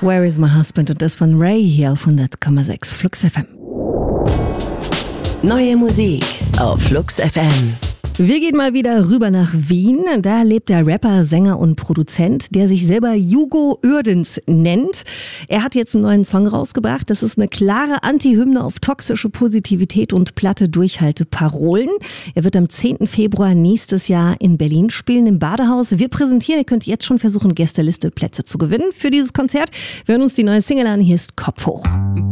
Where is my husband? Und das von Ray hier auf 100,6 Flux FM. Neue Musik auf Flux FM. Wir gehen mal wieder rüber nach Wien. Da lebt der Rapper, Sänger und Produzent, der sich selber Hugo Uerdens nennt. Er hat jetzt einen neuen Song rausgebracht. Das ist eine klare Anti-Hymne auf toxische Positivität und platte Durchhalteparolen. Er wird am 10. Februar nächstes Jahr in Berlin spielen, im Badehaus. Wir präsentieren, ihr könnt jetzt schon versuchen, Gästeliste Plätze zu gewinnen für dieses Konzert. Wir hören uns die neue Single an. Hier ist Kopf hoch.